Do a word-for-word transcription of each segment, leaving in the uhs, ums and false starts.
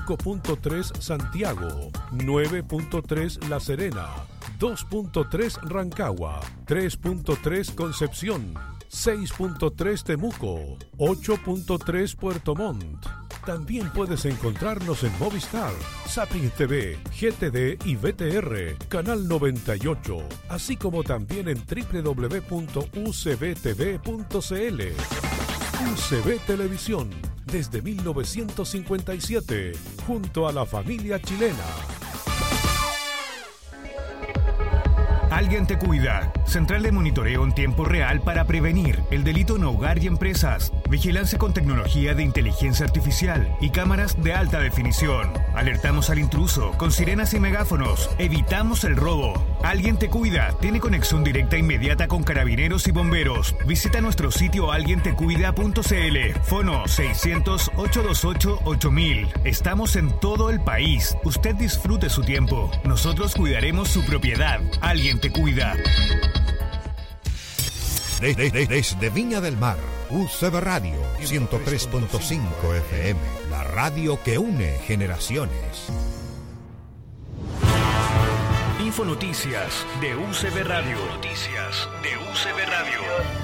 cinco punto tres Santiago, nueve punto tres La Serena, dos punto tres Rancagua, tres punto tres Concepción, seis punto tres Temuco, ocho punto tres Puerto Montt. También puedes encontrarnos en Movistar, Zapping T V, G T D y V T R, Canal noventa y ocho, así como también en doble u doble u doble u punto u c b t v punto c l. U C B Televisión, desde mil novecientos cincuenta y siete, junto a la familia chilena. Alguien te cuida. Central de monitoreo en tiempo real para prevenir el delito en hogar y empresas. Vigilancia con tecnología de inteligencia artificial y cámaras de alta definición. Alertamos al intruso con sirenas y megáfonos. Evitamos el robo. Alguien te cuida. Tiene conexión directa e inmediata con carabineros y bomberos. Visita nuestro sitio alguien te cuida punto c l. Fono seiscientos, ochocientos veintiocho, ocho mil. Estamos en todo el país. Usted disfrute su tiempo. Nosotros cuidaremos su propiedad. Alguien te cuida. Desde, desde, desde Viña del Mar, U C B Radio ciento tres punto cinco F M, la radio que une generaciones. Infonoticias de U C B Radio. Noticias de U C B Radio.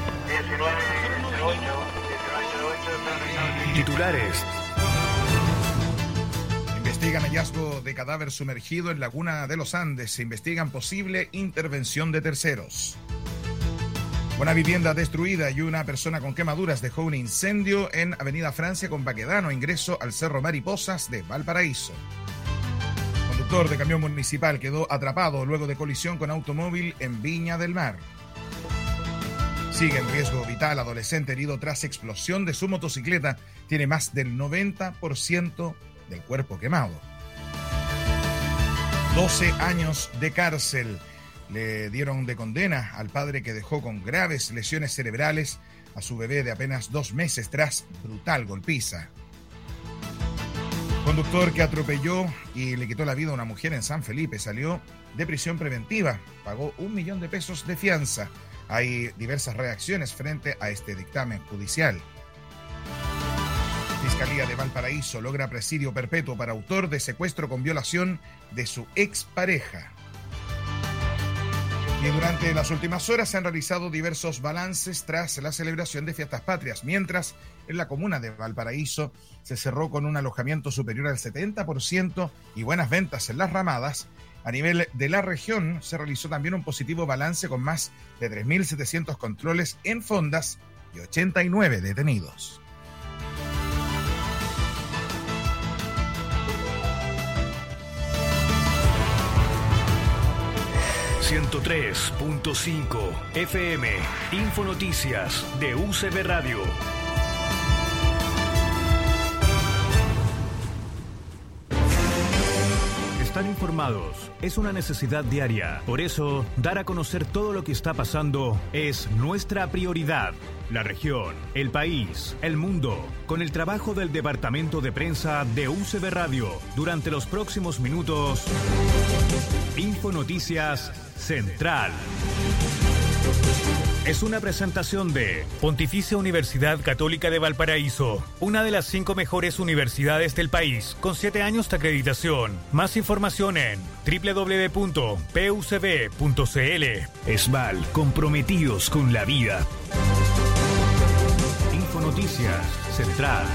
Titulares. Investigan hallazgo de cadáver sumergido en Laguna de los Andes. Se investigan posible intervención de terceros. Una vivienda destruida y una persona con quemaduras dejó un incendio en Avenida Francia con Baquedano, ingreso al Cerro Mariposas de Valparaíso. Conductor de camión municipal quedó atrapado luego de colisión con automóvil en Viña del Mar. Sigue en riesgo vital adolescente herido tras explosión de su motocicleta. Tiene más del noventa por ciento del cuerpo quemado. doce años de cárcel le dieron de condena al padre que dejó con graves lesiones cerebrales a su bebé de apenas dos meses tras brutal golpiza. Conductor que atropelló y le quitó la vida a una mujer en San Felipe salió de prisión preventiva, pagó un millón de pesos de fianza. Hay diversas reacciones frente a este dictamen judicial. Fiscalía de Valparaíso logra presidio perpetuo para autor de secuestro con violación de su expareja. Y durante las últimas horas se han realizado diversos balances tras la celebración de fiestas patrias, mientras en la comuna de Valparaíso se cerró con un alojamiento superior al setenta por ciento y buenas ventas en las ramadas. A nivel de la región se realizó también un positivo balance con más de tres mil setecientos controles en fondas y ochenta y nueve detenidos. ciento tres punto cinco F M, Infonoticias de U C B Radio. Estar informados es una necesidad diaria. Por eso, dar a conocer todo lo que está pasando es nuestra prioridad. La región, el país, el mundo, con el trabajo del Departamento de Prensa de U C B Radio. Durante los próximos minutos, Infonoticias Central. Es una presentación de Pontificia Universidad Católica de Valparaíso, una de las cinco mejores universidades del país, con siete años de acreditación. Más información en doble u doble u doble u punto p u c b punto c l. Esval, comprometidos con la vida. Infonoticias Central.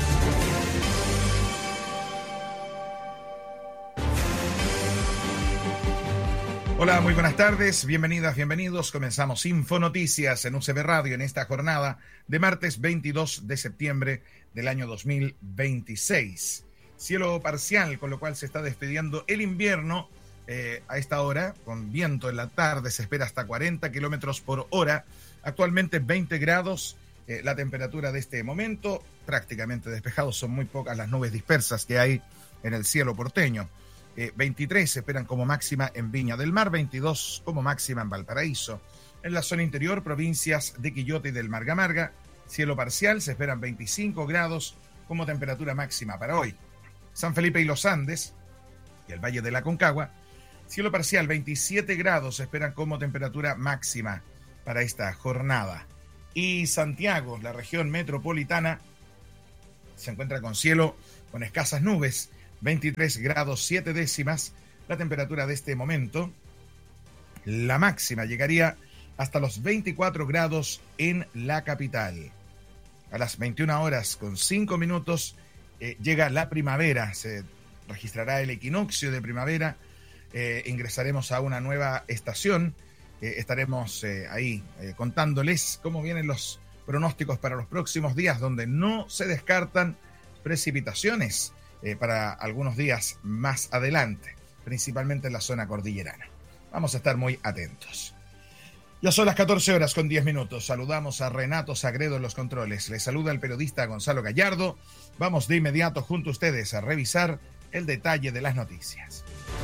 Hola, muy buenas tardes, bienvenidas, bienvenidos. Comenzamos Infonoticias en U C B Radio en esta jornada de martes veintidós de septiembre del año dos mil veintiséis. Cielo parcial, con lo cual se está despidiendo el invierno eh, a esta hora, con viento en la tarde, se espera hasta cuarenta kilómetros por hora. Actualmente veinte grados, eh, la temperatura de este momento, prácticamente despejado, son muy pocas las nubes dispersas que hay en el cielo porteño. Eh, veintitrés se esperan como máxima en Viña del Mar, veintidós como máxima en Valparaíso. En la zona interior, provincias de Quillota y del Marga, cielo parcial, se esperan veinticinco grados como temperatura máxima para hoy. San Felipe y los Andes y el Valle de la Aconcagua, cielo parcial, veintisiete grados se esperan como temperatura máxima para esta jornada. Y Santiago, la región metropolitana, se encuentra con cielo con escasas nubes, veintitrés grados siete décimas la temperatura de este momento. La máxima llegaría hasta los veinticuatro grados en la capital. A las veintiuna horas con cinco minutos eh, llega la primavera, se registrará el equinoccio de primavera, eh, ingresaremos a una nueva estación, eh, estaremos eh, ahí eh, contándoles cómo vienen los pronósticos para los próximos días, donde no se descartan precipitaciones eh, para algunos días más adelante, principalmente en la zona cordillerana. Vamos a estar muy atentos. Ya son las catorce horas con diez minutos. Saludamos a Renato Sagredo en los controles. Les saluda el periodista Gonzalo Gallardo. Vamos de inmediato junto a ustedes a revisar el detalle de las noticias.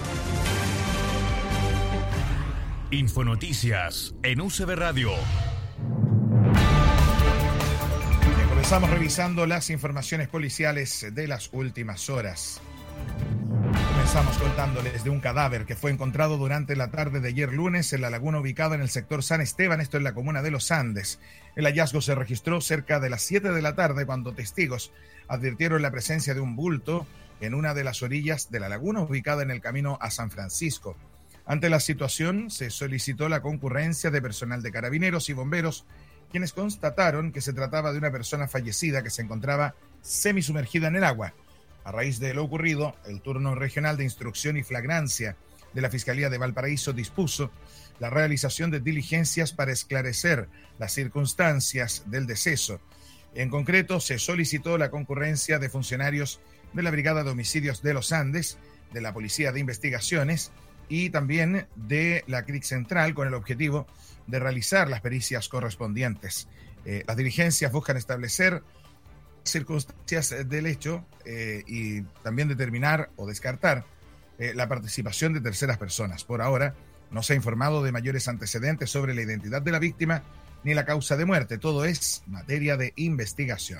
Infonoticias en U C B Radio. Comenzamos revisando las informaciones policiales de las últimas horas. Comenzamos contándoles de un cadáver que fue encontrado durante la tarde de ayer lunes en la laguna ubicada en el sector San Esteban, esto en la comuna de Los Andes. El hallazgo se registró cerca de las siete de la tarde cuando testigos advirtieron la presencia de un bulto en una de las orillas de la laguna ubicada en el camino a San Francisco. Ante la situación, se solicitó la concurrencia de personal de carabineros y bomberos, quienes constataron que se trataba de una persona fallecida que se encontraba semisumergida en el agua. A raíz de lo ocurrido, el turno regional de instrucción y flagrancia de la Fiscalía de Valparaíso dispuso la realización de diligencias para esclarecer las circunstancias del deceso. En concreto, se solicitó la concurrencia de funcionarios de la Brigada de Homicidios de los Andes, de la Policía de Investigaciones y también de la C R I C Central con el objetivo de realizar las pericias correspondientes. Eh, las diligencias buscan establecer circunstancias del hecho eh, y también determinar o descartar eh, la participación de terceras personas. Por ahora, no se ha informado de mayores antecedentes sobre la identidad de la víctima ni la causa de muerte. Todo es materia de investigación.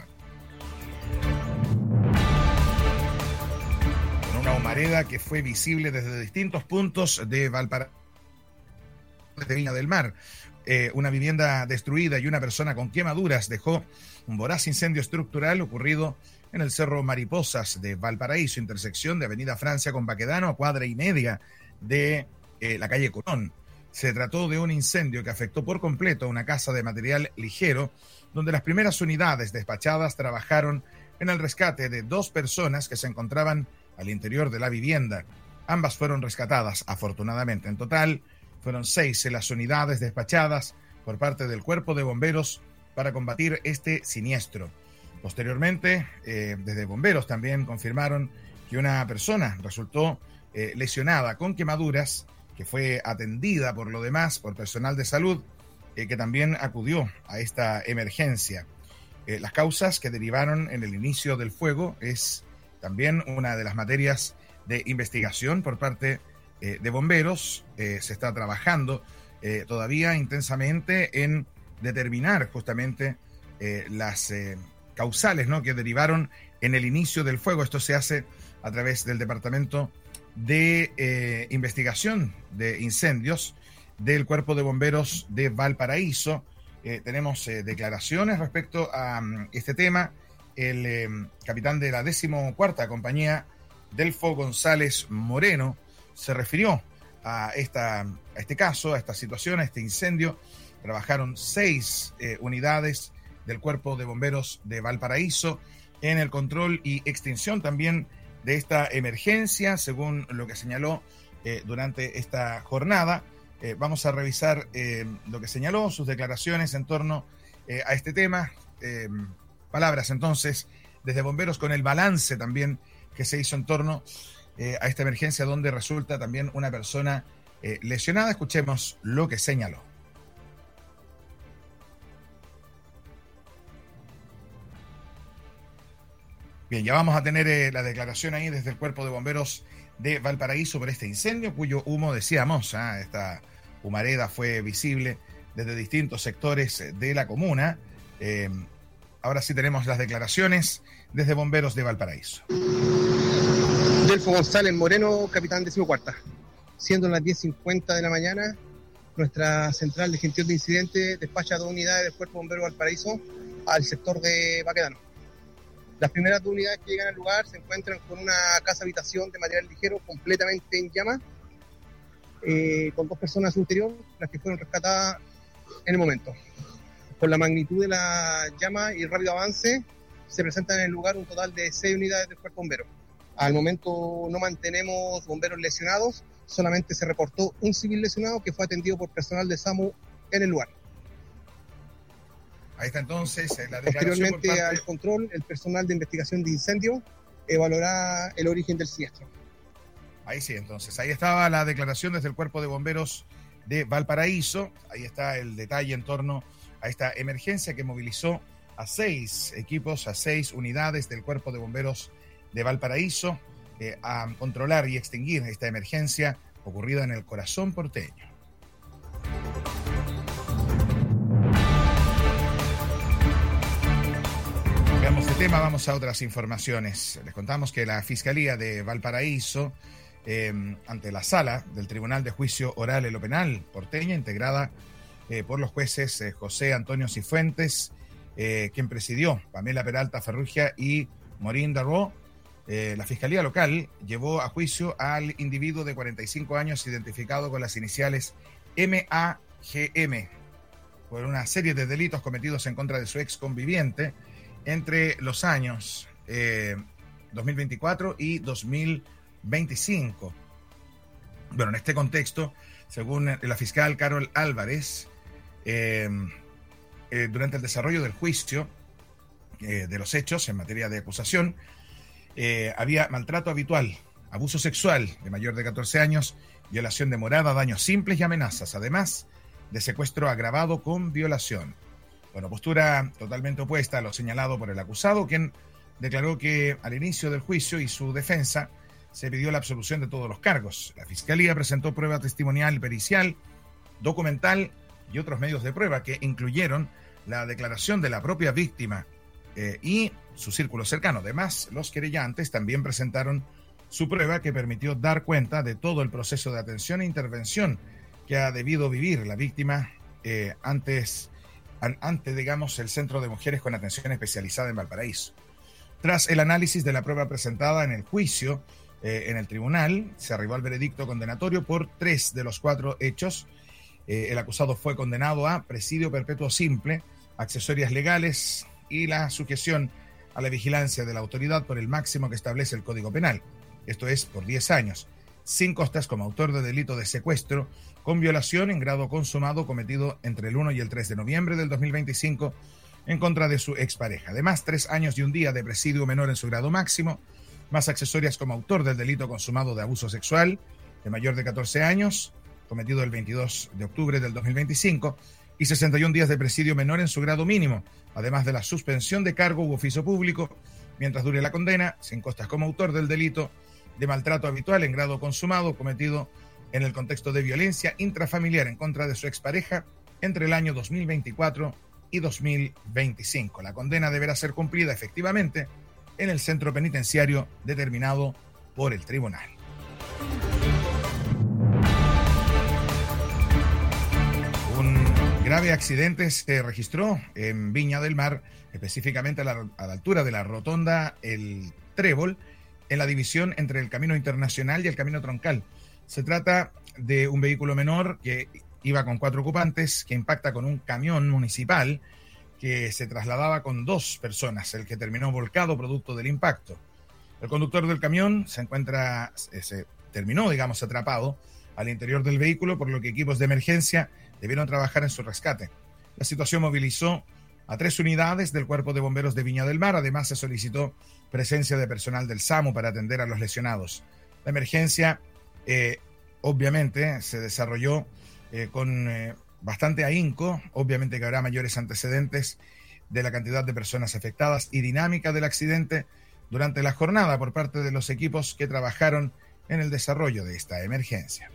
Con una humareda que fue visible desde distintos puntos de Valparaíso, de Viña del Mar, eh, una vivienda destruida y una persona con quemaduras dejó un voraz incendio estructural ocurrido en el Cerro Mariposas de Valparaíso, intersección de Avenida Francia con Baquedano, a cuadra y media de eh, la calle Colón. Se trató de un incendio que afectó por completo una casa de material ligero, donde las primeras unidades despachadas trabajaron en el rescate de dos personas que se encontraban al interior de la vivienda. Ambas fueron rescatadas, afortunadamente. En total, fueron seis las unidades despachadas por parte del Cuerpo de Bomberos para combatir este siniestro. Posteriormente, eh, desde bomberos también confirmaron que una persona resultó eh, lesionada con quemaduras, que fue atendida por lo demás por personal de salud, eh, que también acudió a esta emergencia. Eh, las causas que derivaron en el inicio del fuego es también una de las materias de investigación por parte eh, de bomberos. Eh, se está trabajando eh, todavía intensamente en determinar justamente eh, las eh, causales, ¿no?, que derivaron en el inicio del fuego. Esto se hace a través del Departamento de eh, Investigación de Incendios del Cuerpo de Bomberos de Valparaíso. Eh, tenemos eh, declaraciones respecto a um, este tema. El eh, capitán de la decimocuarta compañía, Delfo González Moreno, se refirió a, esta, a este caso, a esta situación, a este incendio. Trabajaron seis eh, unidades del Cuerpo de Bomberos de Valparaíso en el control y extinción también de esta emergencia, según lo que señaló eh, durante esta jornada. Eh, vamos a revisar eh, lo que señaló, sus declaraciones en torno eh, a este tema. Eh, palabras entonces desde bomberos con el balance también que se hizo en torno eh, a esta emergencia, donde resulta también una persona eh, lesionada. Escuchemos lo que señaló. Bien, ya vamos a tener eh, la declaración ahí desde el Cuerpo de Bomberos de Valparaíso por este incendio, cuyo humo, decíamos, ¿eh? esta humareda fue visible desde distintos sectores de la comuna. Eh, ahora sí tenemos las declaraciones desde Bomberos de Valparaíso. Delfo González Moreno, capitán decimocuarta. Siendo las diez cincuenta de la mañana, nuestra central de gestión de incidentes despacha dos unidades del Cuerpo de Bomberos de Valparaíso al sector de Baquedano. Las primeras dos unidades que llegan al lugar se encuentran con una casa habitación de material ligero completamente en llamas, eh, con dos personas a su interior, las que fueron rescatadas en el momento. Por la magnitud de la llama y el rápido avance, se presentan en el lugar un total de seis unidades del cuerpo bombero. Al momento no mantenemos bomberos lesionados, solamente se reportó un civil lesionado que fue atendido por personal de SAMU en el lugar. Ahí está entonces la declaración. Posteriormente por parte... al control, el personal de investigación de incendio evaluará el origen del siniestro. Ahí sí, entonces, ahí estaba la declaración desde el Cuerpo de Bomberos de Valparaíso. Ahí está el detalle en torno a esta emergencia que movilizó a seis equipos, a seis unidades del Cuerpo de Bomberos de Valparaíso eh, a controlar y extinguir esta emergencia ocurrida en el corazón porteño. Cambiamos de tema, vamos a otras informaciones. Les contamos que la Fiscalía de Valparaíso, eh, ante la Sala del Tribunal de Juicio Oral en lo Penal porteña, integrada eh, por los jueces eh, José Antonio Cifuentes, eh, quien presidió Pamela Peralta Ferrugia y Morín Darro, eh, la Fiscalía local llevó a juicio al individuo de cuarenta y cinco años identificado con las iniciales M A G M por una serie de delitos cometidos en contra de su ex conviviente entre los años eh, dos mil veinticuatro y dos mil veinticinco. Bueno, en este contexto, según la fiscal Carol Álvarez, eh, eh, durante el desarrollo del juicio eh, de los hechos en materia de acusación, eh, había maltrato habitual, abuso sexual de mayor de catorce años, violación de morada, daños simples y amenazas, además de secuestro agravado con violación. Bueno, postura totalmente opuesta a lo señalado por el acusado, quien declaró que al inicio del juicio y su defensa se pidió la absolución de todos los cargos. La Fiscalía presentó prueba testimonial, pericial, documental y otros medios de prueba que incluyeron la declaración de la propia víctima eh, y su círculo cercano. Además, los querellantes también presentaron su prueba que permitió dar cuenta de todo el proceso de atención e intervención que ha debido vivir la víctima eh, antes... ante, digamos, el Centro de Mujeres con Atención Especializada en Valparaíso. Tras el análisis de la prueba presentada en el juicio eh, en el tribunal, se arribó al veredicto condenatorio por tres de los cuatro hechos. Eh, el acusado fue condenado a presidio perpetuo simple, accesorias legales y la sujeción a la vigilancia de la autoridad por el máximo que establece el Código Penal. Esto es por diez años, sin costas como autor de delito de secuestro con violación en grado consumado cometido entre el uno y el tres de noviembre del dos mil veinticinco en contra de su expareja. Además, tres años y un día de presidio menor en su grado máximo, más accesorias como autor del delito consumado de abuso sexual de mayor de catorce años, cometido el veintidós de octubre del dos mil veinticinco, y sesenta y un días de presidio menor en su grado mínimo, además de la suspensión de cargo u oficio público, mientras dure la condena, sin costas como autor del delito de maltrato habitual en grado consumado cometido en el contexto de violencia intrafamiliar en contra de su expareja entre el año dos mil veinticuatro y dos mil veinticinco. La condena deberá ser cumplida efectivamente en el centro penitenciario determinado por el tribunal. Un grave accidente se registró en Viña del Mar, específicamente a la, a la altura de la rotonda El Trébol, en la división entre el Camino Internacional y el Camino Troncal. Se trata de un vehículo menor que iba con cuatro ocupantes, que impacta con un camión municipal que se trasladaba con dos personas, el que terminó volcado producto del impacto. El conductor del camión se encuentra, se terminó, digamos, atrapado al interior del vehículo, por lo que equipos de emergencia debieron trabajar en su rescate. La situación movilizó a tres unidades del Cuerpo de Bomberos de Viña del Mar. Además, se solicitó presencia de personal del SAMU para atender a los lesionados. La emergencia Eh, obviamente se desarrolló eh, con eh, bastante ahínco. Obviamente que habrá mayores antecedentes de la cantidad de personas afectadas y dinámica del accidente durante la jornada por parte de los equipos que trabajaron en el desarrollo de esta emergencia.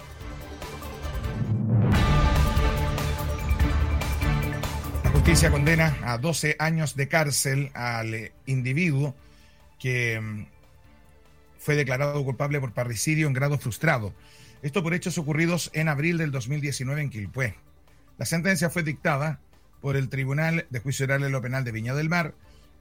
La justicia condena a doce años de cárcel al individuo que fue declarado culpable por parricidio en grado frustrado. Esto por hechos ocurridos en abril del dos mil diecinueve en Quilpué. La sentencia fue dictada por el Tribunal de Juicio Oral en lo Penal de Viña del Mar,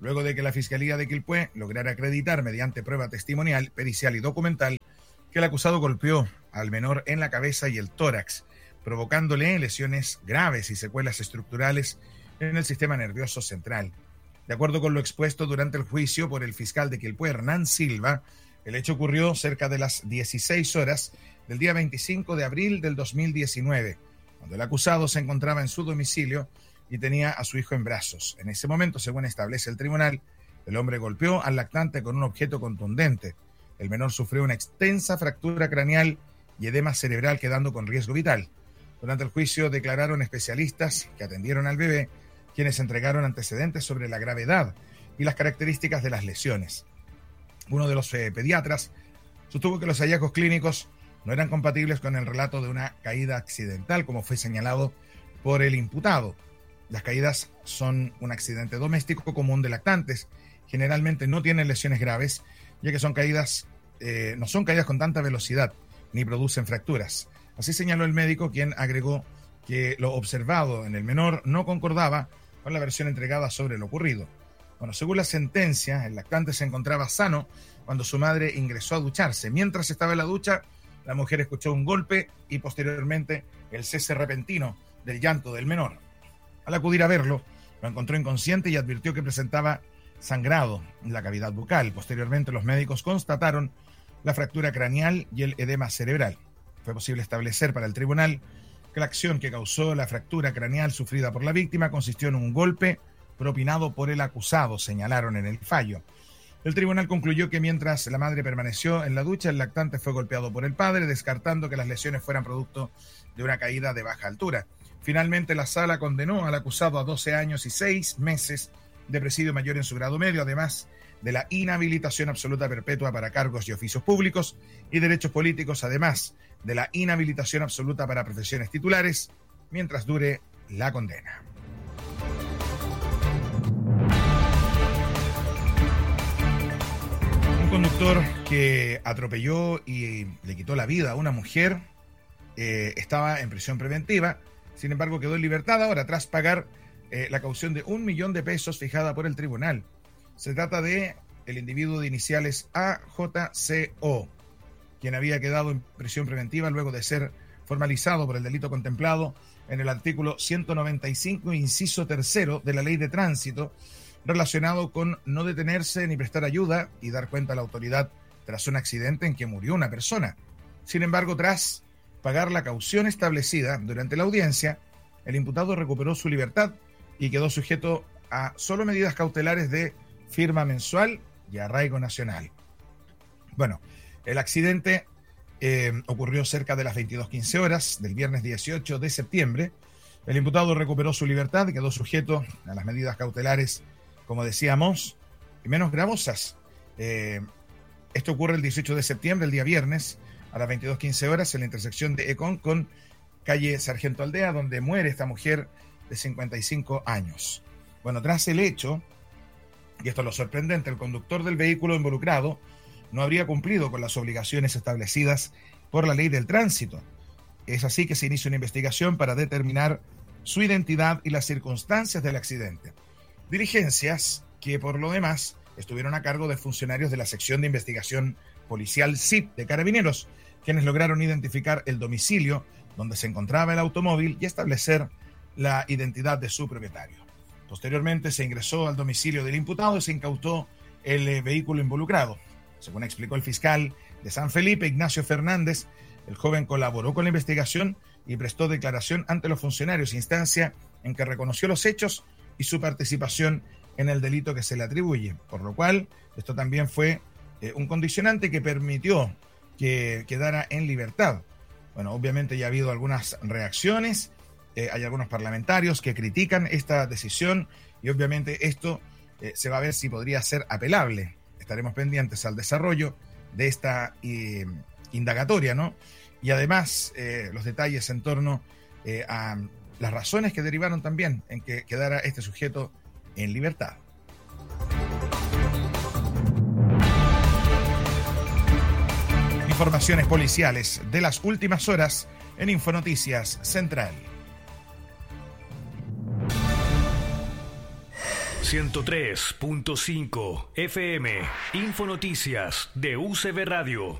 luego de que la Fiscalía de Quilpué lograra acreditar mediante prueba testimonial, pericial y documental que el acusado golpeó al menor en la cabeza y el tórax, provocándole lesiones graves y secuelas estructurales en el sistema nervioso central. De acuerdo con lo expuesto durante el juicio por el fiscal de Quilpué, Hernán Silva, el hecho ocurrió cerca de las dieciséis horas del día veinticinco de abril del dos mil diecinueve, cuando el acusado se encontraba en su domicilio y tenía a su hijo en brazos. En ese momento, según establece el tribunal, el hombre golpeó al lactante con un objeto contundente. El menor sufrió una extensa fractura craneal y edema cerebral, quedando con riesgo vital. Durante el juicio declararon especialistas que atendieron al bebé, quienes entregaron antecedentes sobre la gravedad y las características de las lesiones. Uno de los eh, pediatras sostuvo que los hallazgos clínicos no eran compatibles con el relato de una caída accidental, como fue señalado por el imputado. Las caídas son un accidente doméstico común de lactantes. Generalmente no tienen lesiones graves, ya que son caídas, eh, no son caídas con tanta velocidad, ni producen fracturas. Así señaló el médico, quien agregó que lo observado en el menor no concordaba con la versión entregada sobre lo ocurrido. Bueno, según la sentencia, el lactante se encontraba sano cuando su madre ingresó a ducharse. Mientras estaba en la ducha, la mujer escuchó un golpe y posteriormente el cese repentino del llanto del menor. Al acudir a verlo, lo encontró inconsciente y advirtió que presentaba sangrado en la cavidad bucal. Posteriormente, los médicos constataron la fractura craneal y el edema cerebral. Fue posible establecer para el tribunal que la acción que causó la fractura craneal sufrida por la víctima consistió en un golpe propinado por el acusado, señalaron en el fallo. El tribunal concluyó que mientras la madre permaneció en la ducha, el lactante fue golpeado por el padre, descartando que las lesiones fueran producto de una caída de baja altura. Finalmente, la sala condenó al acusado a doce años y seis meses de presidio mayor en su grado medio, además de la inhabilitación absoluta perpetua para cargos y oficios públicos y derechos políticos, además de la inhabilitación absoluta para profesiones titulares, mientras dure la condena. Un conductor que atropelló y le quitó la vida a una mujer eh, estaba en prisión preventiva, sin embargo quedó en libertad ahora tras pagar eh, la caución de un millón de pesos fijada por el tribunal. Se trata de el individuo de iniciales A J C O, quien había quedado en prisión preventiva luego de ser formalizado por el delito contemplado en el artículo ciento noventa y cinco, inciso tercero de la Ley de Tránsito, relacionado con no detenerse ni prestar ayuda y dar cuenta a la autoridad tras un accidente en que murió una persona. Sin embargo, tras pagar la caución establecida durante la audiencia, el imputado recuperó su libertad y quedó sujeto a solo medidas cautelares de firma mensual y arraigo nacional. Bueno, el accidente eh, ocurrió cerca de las veintidós quince horas del viernes dieciocho de septiembre. El imputado recuperó su libertad y quedó sujeto a las medidas cautelares, como decíamos, y menos gravosas. Eh, esto ocurre el dieciocho de septiembre, el día viernes, a las veintidós quince horas, en la intersección de Econ con calle Sargento Aldea, donde muere esta mujer de cincuenta y cinco años. Bueno, tras el hecho, y esto es lo sorprendente, el conductor del vehículo involucrado no habría cumplido con las obligaciones establecidas por la Ley del Tránsito. Es así que se inicia una investigación para determinar su identidad y las circunstancias del accidente. Diligencias que, por lo demás, estuvieron a cargo de funcionarios de la sección de investigación policial S I P de Carabineros, quienes lograron identificar el domicilio donde se encontraba el automóvil y establecer la identidad de su propietario. Posteriormente se ingresó al domicilio del imputado y se incautó el eh, vehículo involucrado. Según explicó el fiscal de San Felipe, Ignacio Fernández, el joven colaboró con la investigación y prestó declaración ante los funcionarios, instancia en que reconoció los hechos y su participación en el delito que se le atribuye, por lo cual esto también fue eh, un condicionante que permitió que quedara en libertad. Bueno, obviamente ya ha habido algunas reacciones, eh, hay algunos parlamentarios que critican esta decisión y obviamente esto eh, se va a ver si podría ser apelable. Estaremos pendientes al desarrollo de esta eh, indagatoria, ¿no? Y además eh, los detalles en torno eh, a las razones que derivaron también en que quedara este sujeto en libertad. Informaciones policiales de las últimas horas en Infonoticias Central. ciento tres punto cinco F M, Infonoticias de U C B Radio.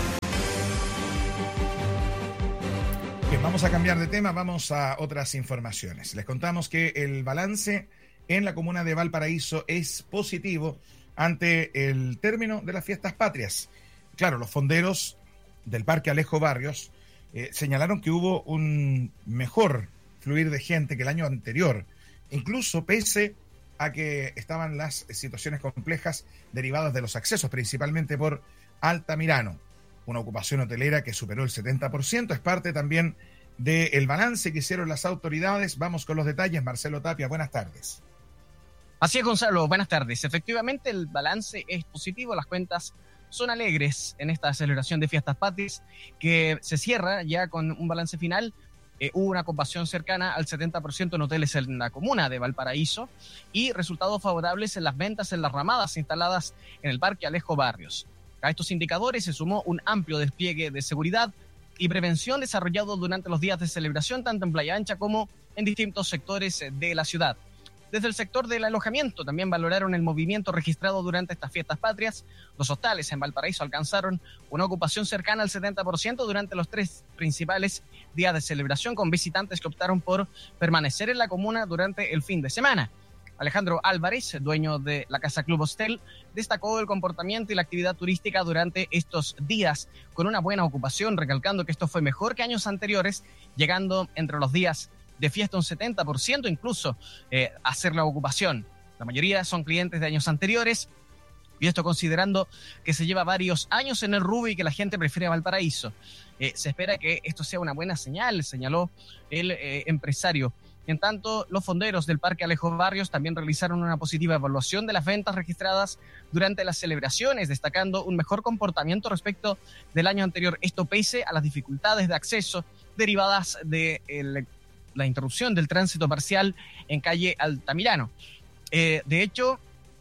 Bien, vamos a cambiar de tema, vamos a otras informaciones. Les contamos que el balance en la comuna de Valparaíso es positivo ante el término de las fiestas patrias. Claro, los fonderos del Parque Alejo Barrios eh, señalaron que hubo un mejor fluir de gente que el año anterior, incluso pese a que estaban las situaciones complejas derivadas de los accesos, principalmente por Altamirano. Una ocupación hotelera que superó el setenta por ciento, es parte también del balance que hicieron las autoridades. Vamos con los detalles. Marcelo Tapia, buenas tardes. Así es, Gonzalo, buenas tardes. Efectivamente, el balance es positivo, las cuentas son alegres en esta celebración de Fiestas Patrias, que se cierra ya con un balance final. Eh, hubo una ocupación cercana al setenta por ciento en hoteles en la comuna de Valparaíso y resultados favorables en las ventas en las ramadas instaladas en el Parque Alejo Barrios. A estos indicadores se sumó un amplio despliegue de seguridad y prevención desarrollado durante los días de celebración, tanto en Playa Ancha como en distintos sectores de la ciudad. Desde el sector del alojamiento también valoraron el movimiento registrado durante estas fiestas patrias. Los hostales en Valparaíso alcanzaron una ocupación cercana al setenta por ciento durante los tres principales días de celebración, con visitantes que optaron por permanecer en la comuna durante el fin de semana. Alejandro Álvarez, dueño de la Casa Club Hostel, destacó el comportamiento y la actividad turística durante estos días con una buena ocupación, recalcando que esto fue mejor que años anteriores, llegando entre los días de fiesta un setenta por ciento incluso eh, hacer la ocupación. La mayoría son clientes de años anteriores, y esto considerando que se lleva varios años en el rubro y que la gente prefiere Valparaíso. Eh, se espera que esto sea una buena señal, señaló el eh, empresario. En tanto, los fonderos del Parque Alejo Barrios también realizaron una positiva evaluación de las ventas registradas durante las celebraciones, destacando un mejor comportamiento respecto del año anterior. Esto pese a las dificultades de acceso derivadas de el la interrupción del tránsito parcial en calle Altamirano. Eh, de hecho,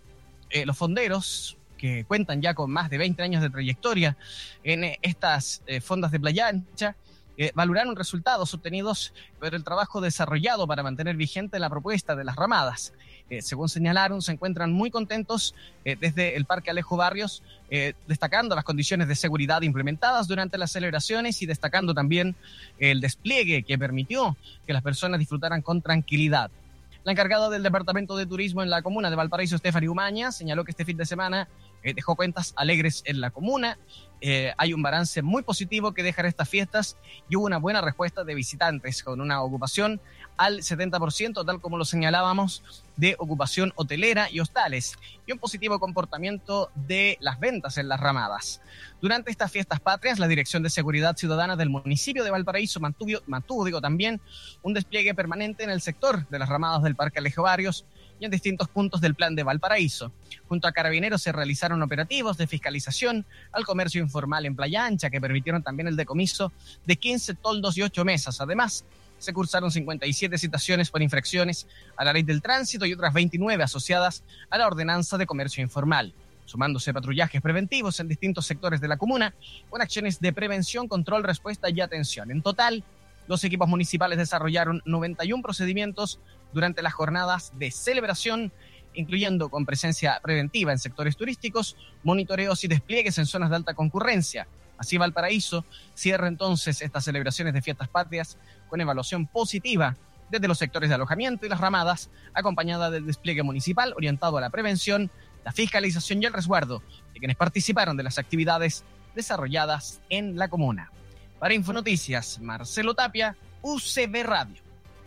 eh, los fonderos, que cuentan ya con más de veinte años de trayectoria en eh, estas eh, fondas de Playa Ancha, eh, valoraron resultados obtenidos por el trabajo desarrollado para mantener vigente la propuesta de las ramadas. Eh, según señalaron, se encuentran muy contentos eh, desde el Parque Alejo Barrios, eh, destacando las condiciones de seguridad implementadas durante las celebraciones y destacando también el despliegue que permitió que las personas disfrutaran con tranquilidad. La encargada del Departamento de Turismo en la comuna de Valparaíso, Stephanie Umaña, señaló que este fin de semana eh, dejó cuentas alegres en la comuna. Eh, hay un balance muy positivo que dejan estas fiestas y hubo una buena respuesta de visitantes con una ocupación al setenta por ciento, tal como lo señalábamos, de ocupación hotelera y hostales, y un positivo comportamiento de las ventas en las ramadas. Durante estas fiestas patrias, la Dirección de Seguridad Ciudadana del municipio de Valparaíso mantuvo, mantuvo digo, también un despliegue permanente en el sector de las ramadas del Parque Alejo Barrios y en distintos puntos del plan de Valparaíso. Junto a carabineros se realizaron operativos de fiscalización al comercio informal en Playa Ancha, que permitieron también el decomiso de quince toldos y ocho mesas. Además, se cursaron cincuenta y siete citaciones por infracciones a la ley del tránsito y otras veintinueve asociadas a la ordenanza de comercio informal, sumándose patrullajes preventivos en distintos sectores de la comuna con acciones de prevención, control, respuesta y atención. En total, los equipos municipales desarrollaron noventa y uno procedimientos durante las jornadas de celebración, incluyendo con presencia preventiva en sectores turísticos, monitoreos y despliegues en zonas de alta concurrencia. Así, Valparaíso cierra entonces estas celebraciones de fiestas patrias con evaluación positiva desde los sectores de alojamiento y las ramadas, acompañada del despliegue municipal orientado a la prevención, la fiscalización y el resguardo de quienes participaron de las actividades desarrolladas en la comuna. Para Infonoticias, Marcelo Tapia, U C B Radio.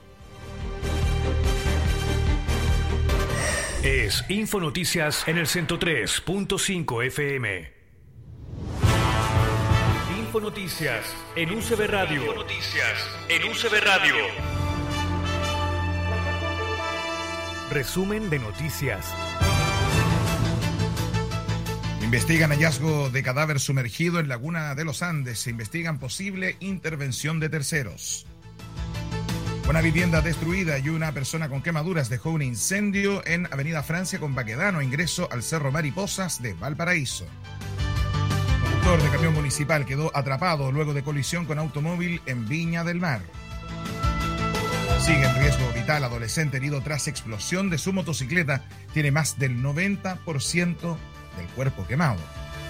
Es Infonoticias en el ciento tres punto cinco F M. Infonoticias en U C B Radio. Infonoticias en U C B Radio. Resumen de noticias. Investigan hallazgo de cadáver sumergido en Laguna de los Andes. Se investigan posible intervención de terceros. Una vivienda destruida y una persona con quemaduras dejó un incendio en Avenida Francia con Baquedano, ingreso al Cerro Mariposas de Valparaíso. El conductor de camión municipal quedó atrapado luego de colisión con automóvil en Viña del Mar. Sigue en riesgo vital adolescente herido tras explosión de su motocicleta. Tiene más del noventa por ciento del cuerpo quemado.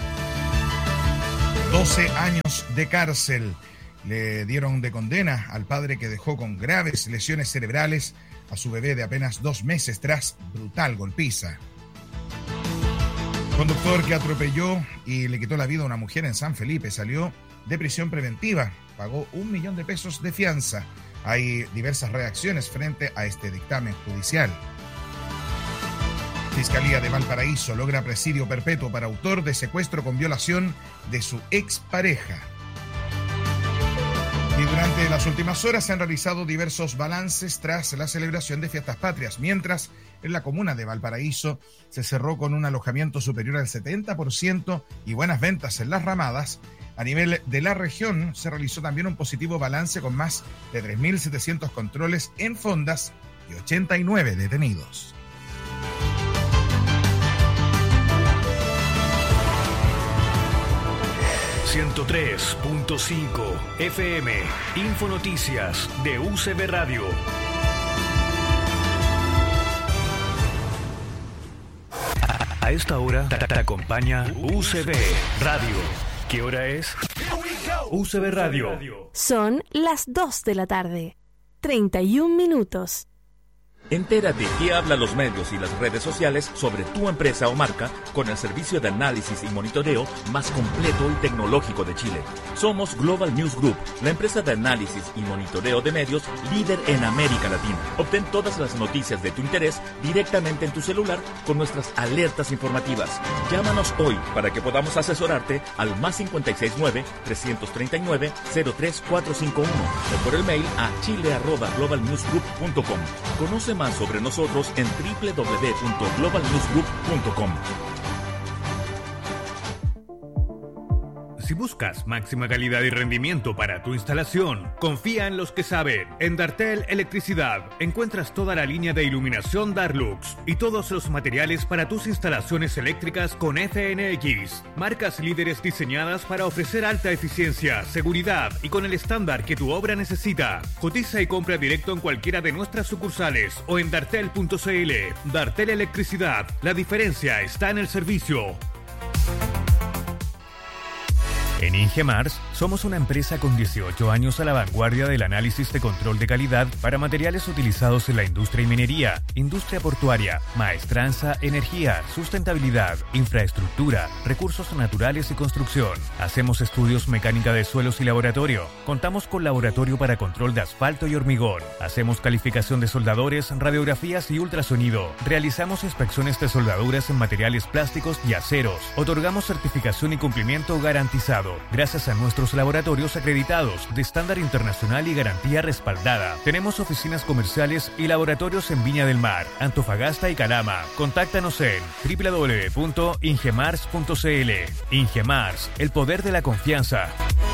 doce años de cárcel le dieron de condena al padre que dejó con graves lesiones cerebrales a su bebé de apenas dos meses tras brutal golpiza. Conductor que atropelló y le quitó la vida a una mujer en San Felipe salió de prisión preventiva. Pagó un millón de pesos de fianza. Hay diversas reacciones frente a este dictamen judicial. Fiscalía de Valparaíso logra presidio perpetuo para autor de secuestro con violación de su expareja. Y durante las últimas horas se han realizado diversos balances tras la celebración de Fiestas Patrias, mientras en la comuna de Valparaíso se cerró con un alojamiento superior al setenta por ciento y buenas ventas en las ramadas. A nivel de la región se realizó también un positivo balance con más de tres mil setecientos controles en fondas y ochenta y nueve detenidos. ciento tres punto cinco F M, Infonoticias de U C B Radio. A esta hora te acompaña U C B Radio. ¿Qué hora es? U C B Radio. Son las dos de la tarde, treinta y un minutos. Entérate qué hablan los medios y las redes sociales sobre tu empresa o marca con el servicio de análisis y monitoreo más completo y tecnológico de Chile. Somos Global News Group, la empresa de análisis y monitoreo de medios líder en América Latina. Obtén todas las noticias de tu interés directamente en tu celular con nuestras alertas informativas. Llámanos hoy para que podamos asesorarte al más cinco seis nueve, tres tres nueve, cero tres cuatro cinco uno o por el mail a chile arroba global news group punto com. Conoce más sobre nosotros en doble u doble u doble u punto global news group punto com. Si buscas máxima calidad y rendimiento para tu instalación, confía en los que saben. En Dartel Electricidad encuentras toda la línea de iluminación Darlux y todos los materiales para tus instalaciones eléctricas con F N X. Marcas líderes diseñadas para ofrecer alta eficiencia, seguridad y con el estándar que tu obra necesita. Cotiza y compra directo en cualquiera de nuestras sucursales o en dartel punto c l. Dartel Electricidad. La diferencia está en el servicio. En Ingemars somos una empresa con dieciocho años a la vanguardia del análisis de control de calidad para materiales utilizados en la industria y minería, industria portuaria, maestranza, energía, sustentabilidad, infraestructura, recursos naturales y construcción. Hacemos estudios mecánica de suelos y laboratorio. Contamos con laboratorio para control de asfalto y hormigón. Hacemos calificación de soldadores, radiografías y ultrasonido. Realizamos inspecciones de soldaduras en materiales plásticos y aceros. Otorgamos certificación y cumplimiento garantizado gracias a nuestros laboratorios acreditados de estándar internacional y garantía respaldada. Tenemos oficinas comerciales y laboratorios en Viña del Mar, Antofagasta y Calama. Contáctanos en doble u doble u doble u punto ingemars punto c l. Ingemars, el poder de la confianza.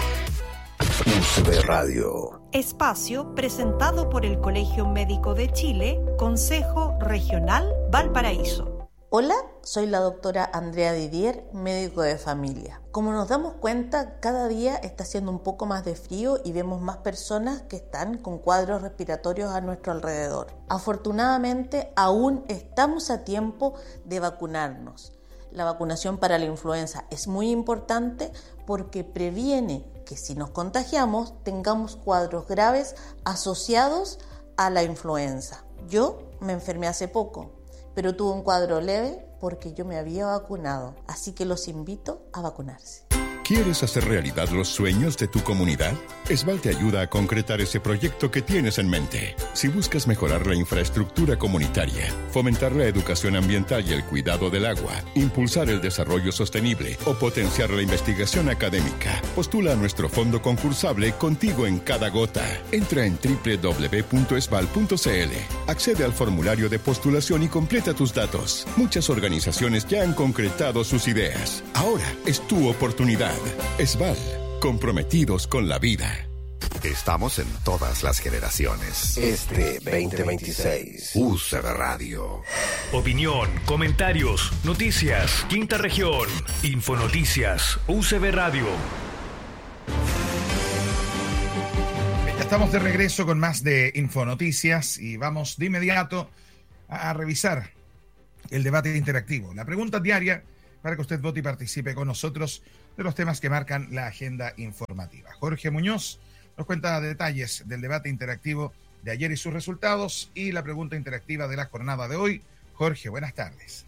U C B Radio. Espacio presentado por el Colegio Médico de Chile, Consejo Regional Valparaíso. Hola, soy la doctora Andrea Didier, médico de familia. Como nos damos cuenta, cada día está haciendo un poco más de frío y vemos más personas que están con cuadros respiratorios a nuestro alrededor. Afortunadamente, aún estamos a tiempo de vacunarnos. La vacunación para la influenza es muy importante porque previene que si nos contagiamos tengamos cuadros graves asociados a la influenza. Yo me enfermé hace poco, pero tuve un cuadro leve porque yo me había vacunado, así que los invito a vacunarse. ¿Quieres hacer realidad los sueños de tu comunidad? Esval te ayuda a concretar ese proyecto que tienes en mente. Si buscas mejorar la infraestructura comunitaria, fomentar la educación ambiental y el cuidado del agua, impulsar el desarrollo sostenible o potenciar la investigación académica, postula a nuestro fondo concursable Contigo en Cada Gota. Entra en doble u doble u doble u punto esval punto c l, accede al formulario de postulación y completa tus datos. Muchas organizaciones ya han concretado sus ideas. Ahora es tu oportunidad. Esval, comprometidos con la vida. Estamos en todas las generaciones. Este veinte veintiséis. U C B Radio. Opinión, comentarios, noticias, Quinta Región, Infonoticias, U C B Radio. Ya Estamos de regreso con más de Infonoticias y vamos de inmediato a revisar el debate interactivo. La pregunta diaria para que usted vote y participe con nosotros de los temas que marcan la agenda informativa. Jorge Muñoz nos cuenta detalles del debate interactivo de ayer y sus resultados y la pregunta interactiva de la jornada de hoy. Jorge, buenas tardes.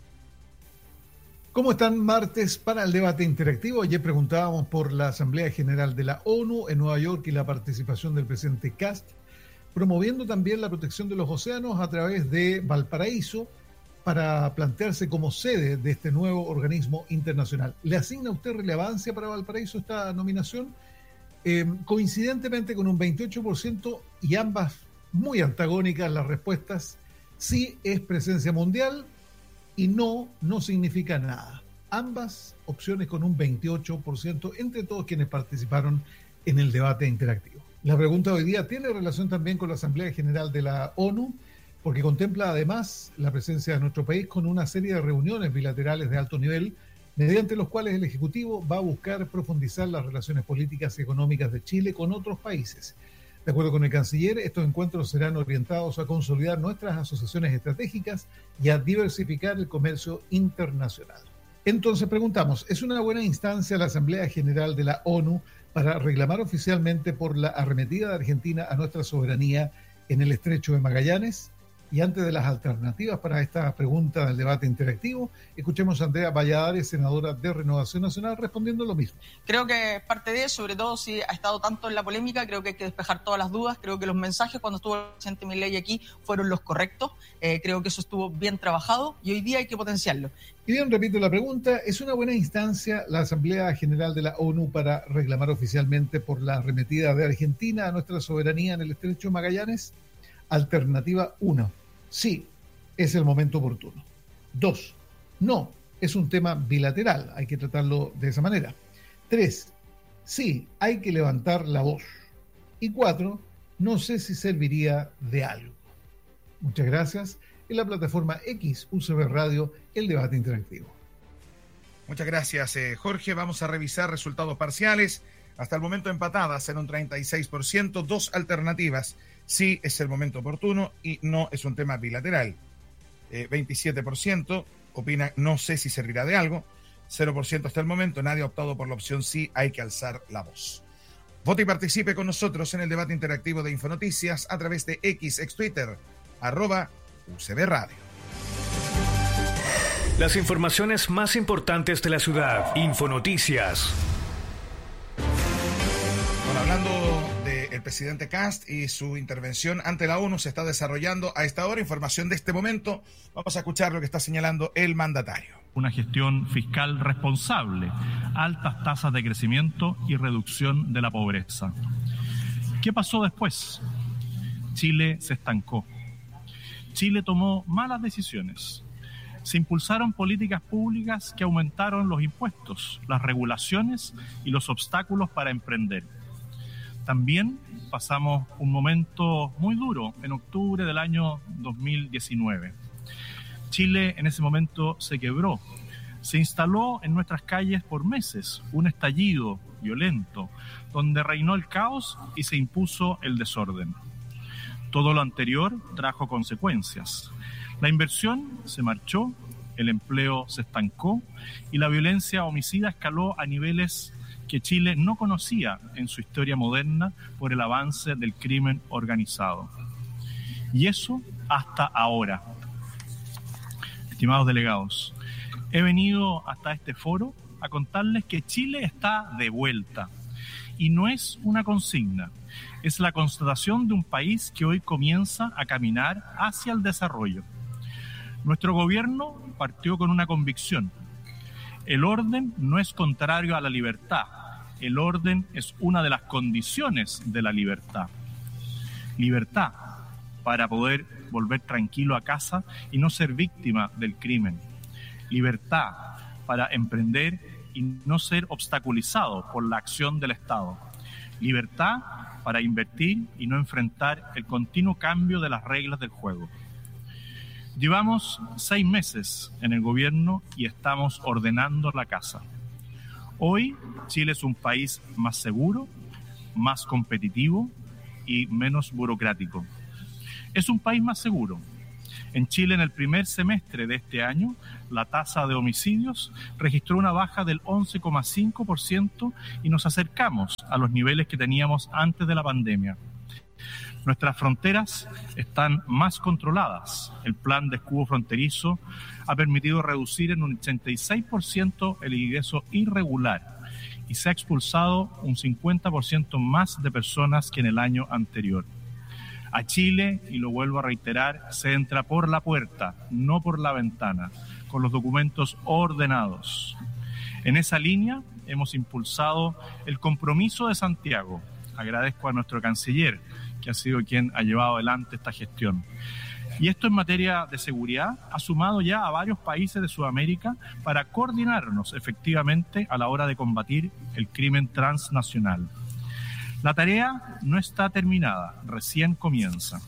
¿Cómo están? Martes para el debate interactivo. Ayer preguntábamos por la Asamblea General de la ONU en Nueva York y la participación del presidente Kast, promoviendo también la protección de los océanos a través de Valparaíso para plantearse como sede de este nuevo organismo internacional. ¿Le asigna a usted relevancia para Valparaíso esta nominación? Eh, coincidentemente con un veintiocho por ciento y ambas muy antagónicas las respuestas, sí es presencia mundial y no, no significa nada. Ambas opciones con un veintiocho por ciento entre todos quienes participaron en el debate interactivo. La pregunta de hoy día tiene relación también con la Asamblea General de la ONU, porque contempla además la presencia de nuestro país con una serie de reuniones bilaterales de alto nivel, mediante los cuales el Ejecutivo va a buscar profundizar las relaciones políticas y económicas de Chile con otros países. De acuerdo con el canciller, estos encuentros serán orientados a consolidar nuestras asociaciones estratégicas y a diversificar el comercio internacional. Entonces preguntamos, ¿es una buena instancia la Asamblea General de la ONU para reclamar oficialmente por la arremetida de Argentina a nuestra soberanía en el Estrecho de Magallanes? Y antes de las alternativas para esta pregunta del debate interactivo, escuchemos a Andrea Valladares, senadora de Renovación Nacional, respondiendo lo mismo. Creo que parte de eso, sobre todo si ha estado tanto en la polémica, creo que hay que despejar todas las dudas. Creo que los mensajes cuando estuvo el presidente Milei aquí fueron los correctos. Eh, creo que eso estuvo bien trabajado y hoy día hay que potenciarlo. Y bien, repito la pregunta, ¿es una buena instancia la Asamblea General de la ONU para reclamar oficialmente por la arremetida de Argentina a nuestra soberanía en el Estrecho de Magallanes? Alternativa uno. Sí, es el momento oportuno. dos. No, es un tema bilateral, hay que tratarlo de esa manera. tres. Sí, hay que levantar la voz. Y cuatro. No sé si serviría de algo. Muchas gracias. En la plataforma X U C B Radio, el debate interactivo. Muchas gracias, eh, Jorge. Vamos a revisar resultados parciales. Hasta el momento empatadas en un treinta y seis por ciento, dos alternativas. Sí es el momento oportuno y no es un tema bilateral. Eh, veintisiete por ciento opina no sé si servirá de algo. cero por ciento hasta el momento. Nadie ha optado por la opción sí, hay que alzar la voz. Vote y participe con nosotros en el debate interactivo de Infonoticias a través de X, ex Twitter, arroba U C B Radio. Las informaciones más importantes de la ciudad. Infonoticias. Bueno, hablando del presidente Kast y su intervención ante la ONU se está desarrollando a esta hora. Información de este momento. Vamos a escuchar lo que está señalando el mandatario. Una gestión fiscal responsable, altas tasas de crecimiento y reducción de la pobreza. ¿Qué pasó después? Chile se estancó. Chile tomó malas decisiones. Se impulsaron políticas públicas que aumentaron los impuestos, las regulaciones y los obstáculos para emprender. También pasamos un momento muy duro en octubre del año dos mil diecinueve. Chile en ese momento se quebró. Se instaló en nuestras calles por meses un estallido violento donde reinó el caos y se impuso el desorden. Todo lo anterior trajo consecuencias. La inversión se marchó, el empleo se estancó y la violencia homicida escaló a niveles que Chile no conocía en su historia moderna por el avance del crimen organizado. Y eso hasta ahora. Estimados delegados, he venido hasta este foro a contarles que Chile está de vuelta. Y no es una consigna, es la constatación de un país que hoy comienza a caminar hacia el desarrollo. Nuestro gobierno partió con una convicción. El orden no es contrario a la libertad. El orden es una de las condiciones de la libertad. Libertad para poder volver tranquilo a casa y no ser víctima del crimen. Libertad para emprender y no ser obstaculizado por la acción del Estado. Libertad para invertir y no enfrentar el continuo cambio de las reglas del juego. Llevamos seis meses en el gobierno y estamos ordenando la casa. Hoy Chile es un país más seguro, más competitivo, y menos burocrático. Es un país más seguro. En Chile, en el primer semestre de este año, la tasa de homicidios registró una baja del once coma cinco por ciento y nos acercamos a los niveles que teníamos antes de la pandemia. Nuestras fronteras están más controladas. El plan de escudo fronterizo ha permitido reducir en un ochenta y seis por ciento el ingreso irregular y se ha expulsado un cincuenta por ciento más de personas que en el año anterior. A Chile, y lo vuelvo a reiterar, se entra por la puerta, no por la ventana, con los documentos ordenados. En esa línea hemos impulsado el compromiso de Santiago. Agradezco a nuestro canciller, que ha sido quien ha llevado adelante esta gestión. Y esto en materia de seguridad ha sumado ya a varios países de Sudamérica para coordinarnos efectivamente a la hora de combatir el crimen transnacional. La tarea no está terminada, recién comienza.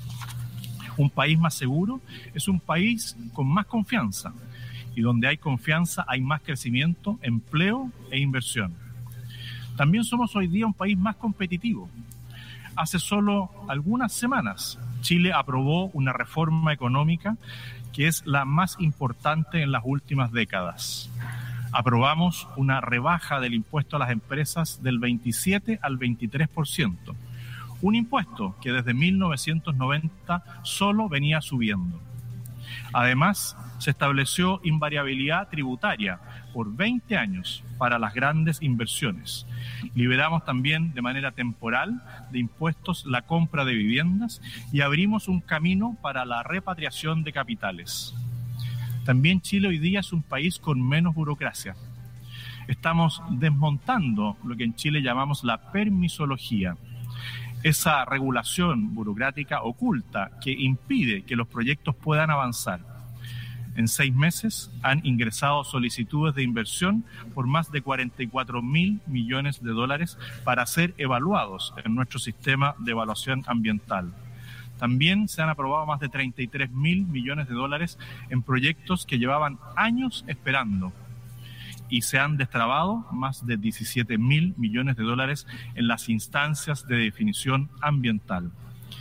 Un país más seguro es un país con más confianza, y donde hay confianza hay más crecimiento, empleo e inversión. También somos hoy día un país más competitivo. Hace solo algunas semanas, Chile aprobó una reforma económica que es la más importante en las últimas décadas. Aprobamos una rebaja del impuesto a las empresas del veintisiete al veintitrés por ciento, un impuesto que desde mil novecientos noventa solo venía subiendo. Además, se estableció invariabilidad tributaria por veinte años para las grandes inversiones. Liberamos también de manera temporal de impuestos la compra de viviendas y abrimos un camino para la repatriación de capitales. También Chile hoy día es un país con menos burocracia. Estamos desmontando lo que en Chile llamamos la permisología, esa regulación burocrática oculta que impide que los proyectos puedan avanzar. En seis meses han ingresado solicitudes de inversión por más de cuarenta y cuatro mil millones de dólares para ser evaluados en nuestro sistema de evaluación ambiental. También se han aprobado más de treinta y tres mil millones de dólares en proyectos que llevaban años esperando. Y se han destrabado más de diecisiete mil millones de dólares en las instancias de definición ambiental.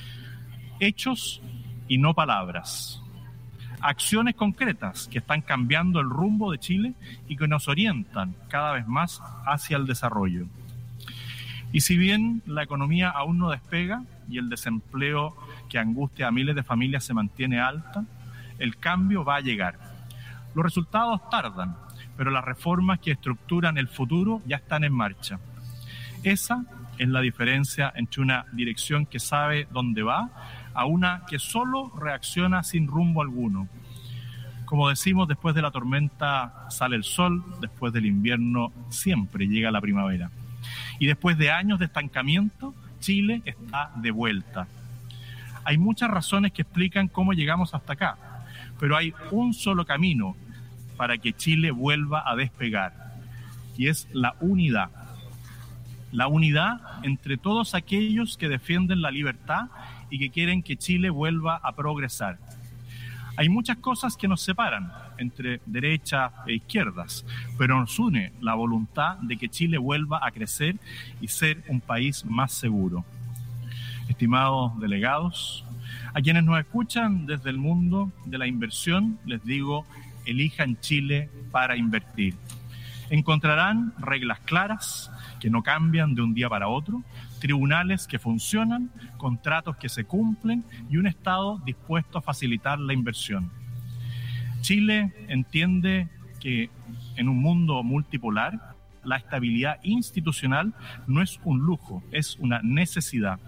Hechos y no palabras. Acciones concretas que están cambiando el rumbo de Chile y que nos orientan cada vez más hacia el desarrollo. Y si bien la economía aún no despega y el desempleo que angustia a miles de familias se mantiene alta, el cambio va a llegar. Los resultados tardan, pero las reformas que estructuran el futuro ya están en marcha. Esa es la diferencia entre una dirección que sabe dónde va a una que solo reacciona sin rumbo alguno. Como decimos, después de la tormenta sale el sol, después del invierno siempre llega la primavera. Y después de años de estancamiento, Chile está de vuelta. Hay muchas razones que explican cómo llegamos hasta acá, pero hay un solo camino para que Chile vuelva a despegar, y es la unidad. La unidad entre todos aquellos que defienden la libertad y que quieren que Chile vuelva a progresar. Hay muchas cosas que nos separan entre derecha e izquierdas, pero nos une la voluntad de que Chile vuelva a crecer y ser un país más seguro. Estimados delegados, a quienes nos escuchan desde el mundo de la inversión, les digo, elijan Chile para invertir. Encontrarán reglas claras que no cambian de un día para otro, tribunales que funcionan, contratos que se cumplen y un Estado dispuesto a facilitar la inversión. Chile entiende que en un mundo multipolar, la estabilidad institucional no es un lujo, es una necesidad.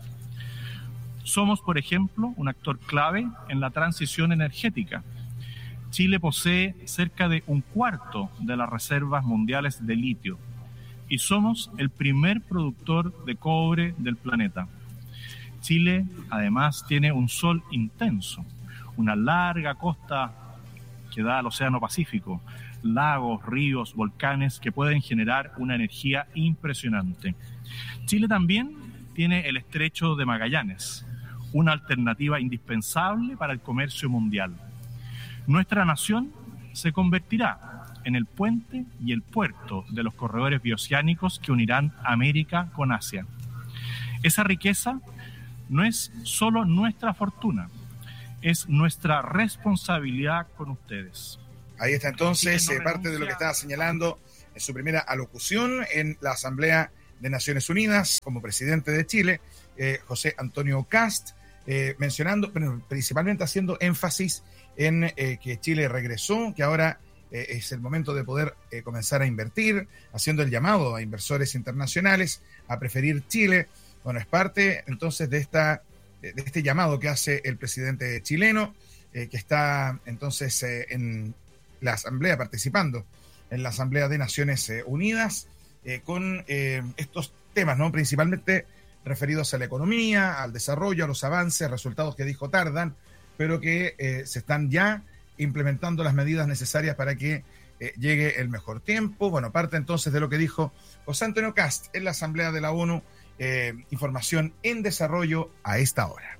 Somos, por ejemplo, un actor clave en la transición energética. Chile posee cerca de un cuarto de las reservas mundiales de litio y somos el primer productor de cobre del planeta. Chile, además, tiene un sol intenso, una larga costa que da al Océano Pacífico, lagos, ríos, volcanes que pueden generar una energía impresionante. Chile también tiene el Estrecho de Magallanes, una alternativa indispensable para el comercio mundial. Nuestra nación se convertirá en el puente y el puerto de los corredores bioceánicos que unirán América con Asia. Esa riqueza no es solo nuestra fortuna, es nuestra responsabilidad con ustedes. Ahí está entonces eh, parte de lo que estaba señalando en su primera alocución en la Asamblea de Naciones Unidas como presidente de Chile, eh, José Antonio Kast, eh, mencionando, pero principalmente haciendo énfasis en eh, que Chile regresó, que ahora eh, es el momento de poder eh, comenzar a invertir, haciendo el llamado a inversores internacionales a preferir Chile. Bueno, es parte entonces de, esta, de este llamado que hace el presidente chileno, eh, que está entonces eh, en la Asamblea, participando en la Asamblea de Naciones Unidas, eh, con eh, estos temas, ¿no? Principalmente referidos a la economía, al desarrollo, a los avances, resultados que dijo tardan, pero que eh, se están ya implementando las medidas necesarias para que eh, llegue el mejor tiempo. Bueno, parte entonces de lo que dijo José Antonio Kast en la Asamblea de la ONU, eh, información en desarrollo a esta hora.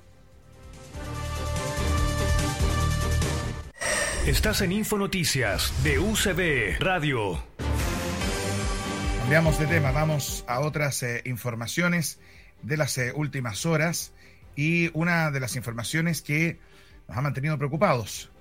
Estás en Infonoticias de U C B Radio. Cambiamos de tema, vamos a otras eh, informaciones de las eh, últimas horas, y una de las informaciones que nos ha mantenido preocupados.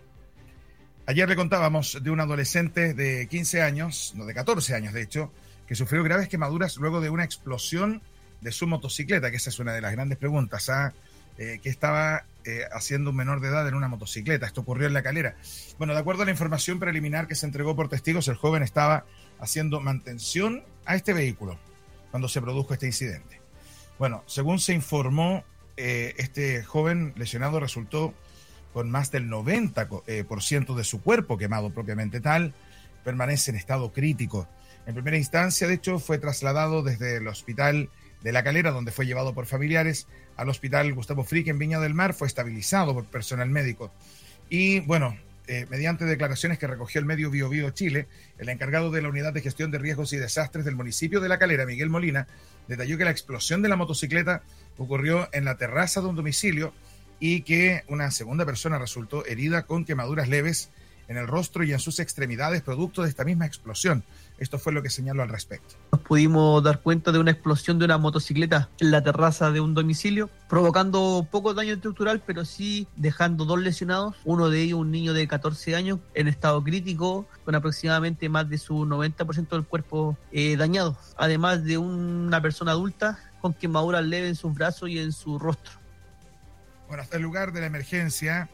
Ayer le contábamos de un adolescente de quince años, no de catorce años de hecho, que sufrió graves quemaduras luego de una explosión de su motocicleta, que esa es una de las grandes preguntas, ¿ah? Eh, ¿Qué estaba eh, haciendo un menor de edad en una motocicleta? Esto ocurrió en La Calera. Bueno, de acuerdo a la información preliminar que se entregó por testigos, el joven estaba haciendo mantención a este vehículo cuando se produjo este incidente. Bueno, según se informó, eh, este joven lesionado resultó con más del noventa por ciento de su cuerpo quemado propiamente tal, permanece en estado crítico. En primera instancia, de hecho, fue trasladado desde el hospital de La Calera, donde fue llevado por familiares, al hospital Gustavo Frick en Viña del Mar, fue estabilizado por personal médico. Y bueno, eh, mediante declaraciones que recogió el medio Bio Bio Chile, el encargado de la Unidad de Gestión de Riesgos y Desastres del municipio de La Calera, Miguel Molina, detalló que la explosión de la motocicleta ocurrió en la terraza de un domicilio y que una segunda persona resultó herida con quemaduras leves en el rostro y en sus extremidades producto de esta misma explosión. Esto fue lo que señaló al respecto. Nos pudimos dar cuenta de una explosión de una motocicleta en la terraza de un domicilio, provocando poco daño estructural, pero sí dejando dos lesionados, uno de ellos un niño de catorce años en estado crítico, con aproximadamente más de su noventa por ciento del cuerpo eh, dañado, además de una persona adulta con quemaduras leves en sus brazos y en su rostro. Bueno, hasta el lugar de la emergencia,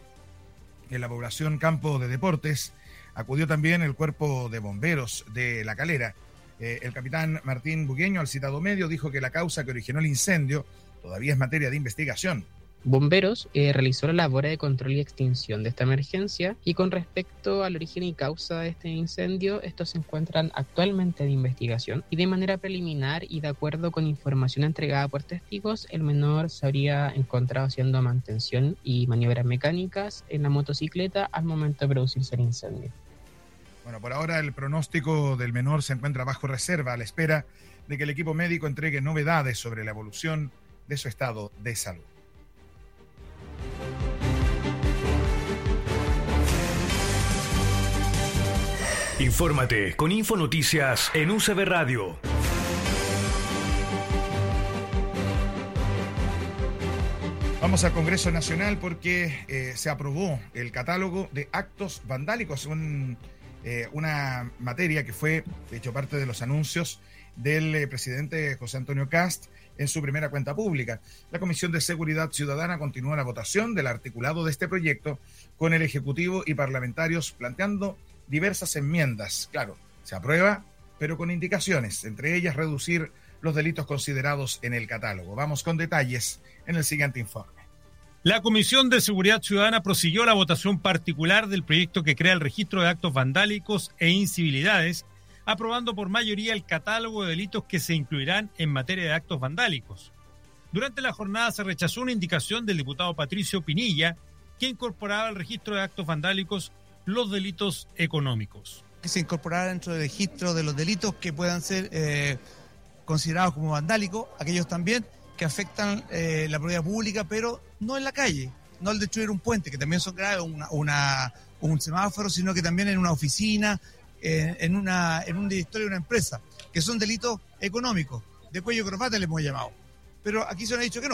en la población Campo de Deportes, acudió también el cuerpo de bomberos de La Calera. Eh, el capitán Martín Bugueño, al citado medio, dijo que la causa que originó el incendio todavía es materia de investigación. Bomberos eh, realizó la labor de control y extinción de esta emergencia, y con respecto al origen y causa de este incendio, estos se encuentran actualmente de investigación, y de manera preliminar y de acuerdo con información entregada por testigos, el menor se habría encontrado haciendo mantención y maniobras mecánicas en la motocicleta al momento de producirse el incendio. Bueno, por ahora el pronóstico del menor se encuentra bajo reserva, a la espera de que el equipo médico entregue novedades sobre la evolución de su estado de salud. Infórmate con Infonoticias en U C B Radio. Vamos al Congreso Nacional porque eh, se aprobó el catálogo de actos vandálicos, un, eh, una materia que fue, de hecho, parte de los anuncios del eh, presidente José Antonio Kast en su primera cuenta pública. La Comisión de Seguridad Ciudadana continúa la votación del articulado de este proyecto con el Ejecutivo y parlamentarios planteando diversas enmiendas. Claro, se aprueba, pero con indicaciones, entre ellas reducir los delitos considerados en el catálogo. Vamos con detalles en el siguiente informe. La Comisión de Seguridad Ciudadana prosiguió la votación particular del proyecto que crea el registro de actos vandálicos e incivilidades, aprobando por mayoría el catálogo de delitos que se incluirán en materia de actos vandálicos. Durante la jornada se rechazó una indicación del diputado Patricio Pinilla, que incorporaba al registro de actos vandálicos los delitos económicos. Que se incorporara dentro del registro de los delitos que puedan ser eh, considerados como vandálicos, aquellos también que afectan eh, la propiedad pública, pero no en la calle, no al destruir un puente, que también son graves, una, una, un semáforo, sino que también en una oficina, eh, en, una, en un directorio de una empresa, que son delitos económicos, de cuello y corbata le hemos llamado. Pero aquí se nos ha dicho que no,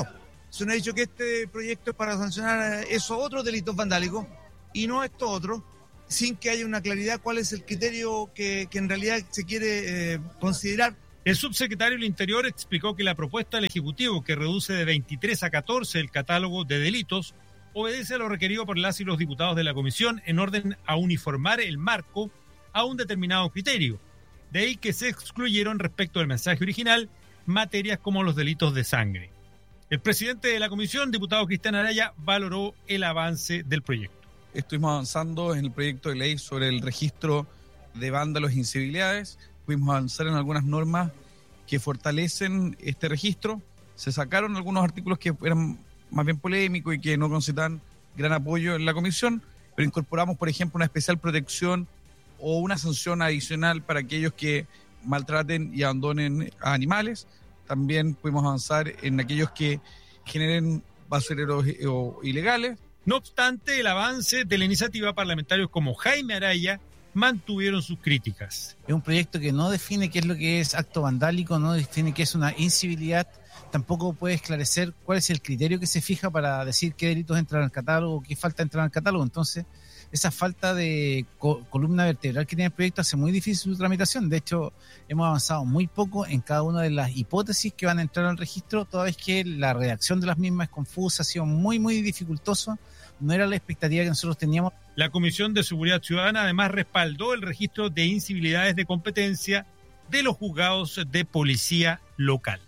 se nos ha dicho que este proyecto es para sancionar esos otros delitos vandálicos y no estos otros, sin que haya una claridad cuál es el criterio que, que en realidad se quiere eh, considerar. El subsecretario del Interior explicó que la propuesta del Ejecutivo, que reduce de veintitrés a catorce el catálogo de delitos, obedece a lo requerido por las y los diputados de la comisión en orden a uniformar el marco a un determinado criterio. De ahí que se excluyeron respecto del mensaje original materias como los delitos de sangre. El presidente de la comisión, diputado Cristian Araya, valoró el avance del proyecto. Estuvimos avanzando en el proyecto de ley sobre el registro de vándalos e incivilidades. Pudimos avanzar en algunas normas que fortalecen este registro. Se sacaron algunos artículos que eran más bien polémicos y que no concitaban gran apoyo en la comisión, pero incorporamos, por ejemplo, una especial protección o una sanción adicional para aquellos que maltraten y abandonen a animales. También pudimos avanzar en aquellos que generen basureros ilegales. No obstante, el avance de la iniciativa, parlamentarios como Jaime Araya mantuvieron sus críticas. Es un proyecto que no define qué es lo que es acto vandálico, no define qué es una incivilidad, tampoco puede esclarecer cuál es el criterio que se fija para decir qué delitos entran al catálogo, qué falta entrar al catálogo. Entonces, esa falta de co- columna vertebral que tiene el proyecto hace muy difícil su tramitación. De hecho, hemos avanzado muy poco en cada una de las hipótesis que van a entrar al registro, toda vez que la redacción de las mismas es confusa, ha sido muy, muy dificultoso. No era la expectativa que nosotros teníamos. La Comisión de Seguridad Ciudadana además respaldó el registro de incivilidades de competencia de los juzgados de policía local.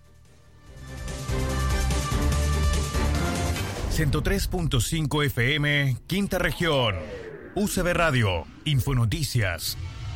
ciento tres punto cinco F M, Quinta Región. U C B Radio, Infonoticias.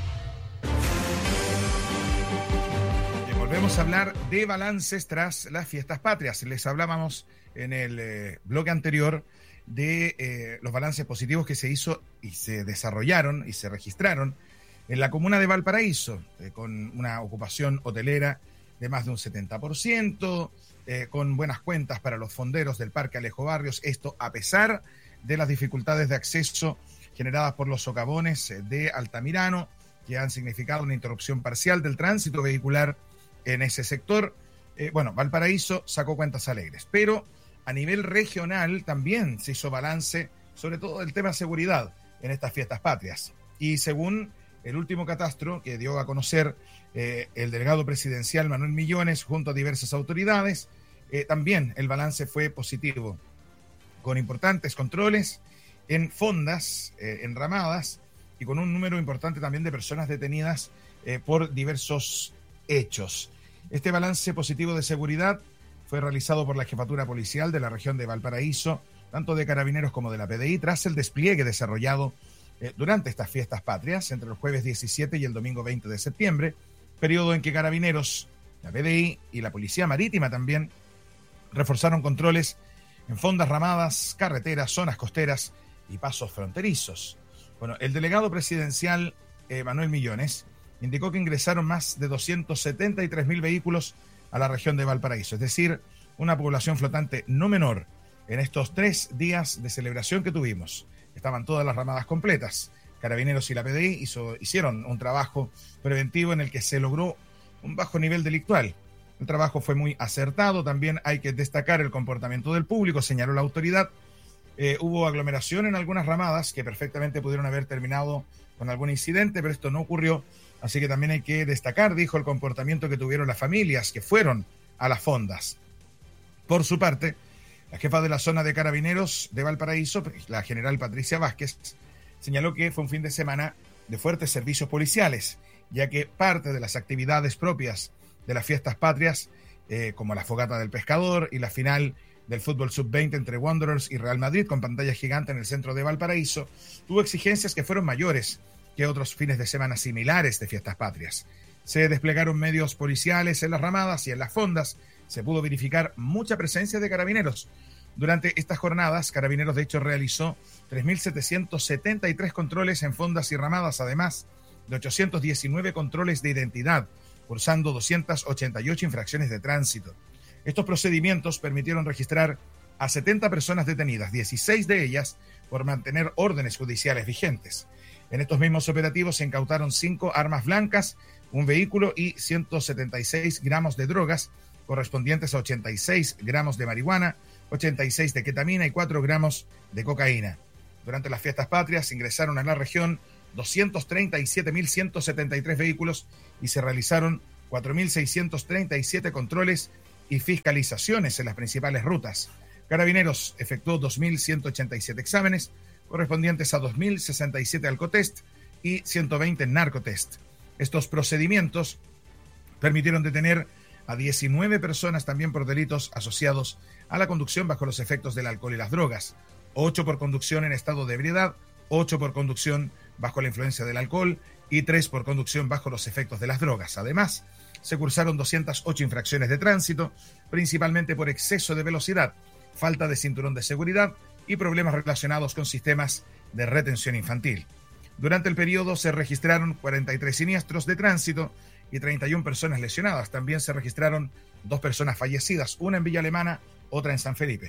Y volvemos a hablar de balances tras las fiestas patrias. Les hablábamos en el eh, bloque anterior de eh, los balances positivos que se hizo y se desarrollaron y se registraron en la comuna de Valparaíso, eh, con una ocupación hotelera de más de un setenta por ciento, eh, con buenas cuentas para los fonderos del Parque Alejo Barrios, esto a pesar de las dificultades de acceso generadas por los socavones de Altamirano, que han significado una interrupción parcial del tránsito vehicular en ese sector. Eh, bueno, Valparaíso sacó cuentas alegres, pero a nivel regional también se hizo balance, sobre todo del tema seguridad en estas fiestas patrias. Y según el último catastro que dio a conocer eh, el delegado presidencial Manuel Millones junto a diversas autoridades, eh, también el balance fue positivo, con importantes controles en fondas eh, enramadas y con un número importante también de personas detenidas eh, por diversos hechos. Este balance positivo de seguridad fue realizado por la Jefatura Policial de la región de Valparaíso, tanto de Carabineros como de la P D I, tras el despliegue desarrollado eh, durante estas fiestas patrias, entre el jueves diecisiete y el domingo veinte de septiembre, periodo en que Carabineros, la P D I y la Policía Marítima también reforzaron controles en fondas ramadas, carreteras, zonas costeras y pasos fronterizos. Bueno, el delegado presidencial eh, Manuel Millones indicó que ingresaron más de doscientos setenta y tres mil vehículos a la región de Valparaíso, es decir, una población flotante no menor en estos tres días de celebración que tuvimos. Estaban todas las ramadas completas. Carabineros y la P D I hizo, hicieron un trabajo preventivo en el que se logró un bajo nivel delictual. El trabajo fue muy acertado, también hay que destacar el comportamiento del público, señaló la autoridad. Eh, hubo aglomeración en algunas ramadas que perfectamente pudieron haber terminado con algún incidente, pero esto no ocurrió. Así que también hay que destacar, dijo, el comportamiento que tuvieron las familias que fueron a las fondas. Por su parte, la jefa de la zona de Carabineros de Valparaíso, la general Patricia Vázquez, señaló que fue un fin de semana de fuertes servicios policiales, ya que parte de las actividades propias de las fiestas patrias, eh, como la fogata del pescador y la final del fútbol sub veinte entre Wanderers y Real Madrid con pantalla gigante en el centro de Valparaíso, tuvo exigencias que fueron mayores que otros fines de semana similares de fiestas patrias. Se desplegaron medios policiales en las ramadas y en las fondas. Se pudo verificar mucha presencia de carabineros. Durante estas jornadas, Carabineros de hecho realizó tres mil setecientos setenta y tres controles en fondas y ramadas, además de ochocientos diecinueve controles de identidad, cursando doscientas ochenta y ocho infracciones de tránsito. Estos procedimientos permitieron registrar a setenta personas detenidas, dieciséis de ellas por mantener órdenes judiciales vigentes. En estos mismos operativos se incautaron cinco armas blancas, un vehículo y ciento setenta y seis gramos de drogas, correspondientes a ochenta y seis gramos de marihuana, ochenta y seis de ketamina y cuatro gramos de cocaína. Durante las fiestas patrias ingresaron a la región doscientos treinta y siete mil ciento setenta y tres vehículos y se realizaron cuatro mil seiscientos treinta y siete controles y fiscalizaciones en las principales rutas. Carabineros efectuó dos mil ciento ochenta y siete exámenes, correspondientes a dos mil sesenta y siete alcotest y ciento veinte narcotest. Estos procedimientos permitieron detener a diecinueve personas también por delitos asociados a la conducción bajo los efectos del alcohol y las drogas, ocho por conducción en estado de ebriedad, ocho por conducción bajo la influencia del alcohol y tres por conducción bajo los efectos de las drogas. Además, se cursaron doscientas ocho infracciones de tránsito, principalmente por exceso de velocidad, falta de cinturón de seguridad y problemas relacionados con sistemas de retención infantil. Durante el periodo se registraron cuarenta y tres siniestros de tránsito y treinta y una personas lesionadas. También se registraron dos personas fallecidas, una en Villa Alemana, otra en San Felipe.